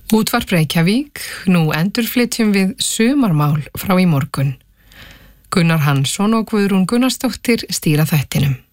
Útvarp Reykjavík, nú endurflytjum við sumarmál frá í morgun. Gunnar Hansson og Guðrún Gunnarsdóttir stýra þættinum.